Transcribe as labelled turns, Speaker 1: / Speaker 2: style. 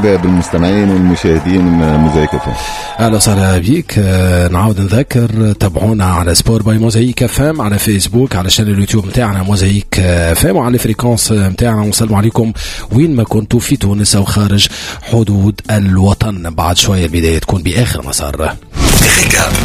Speaker 1: مرحبا بالمستمعين والمشاهدين من موزايك اف ام.
Speaker 2: اهلا وسهلا بيك. نعاود نذكر تابعونا على سبور باي موزايك اف ام على فيسبوك، على شانل اليوتيوب نتاعنا موزايك اف ام، وعلى الفريكونس نتاعنا. ونسلم عليكم وين ما كنتوا في تونس او خارج حدود الوطن. بعد شويه البدايه تكون باخر مسار.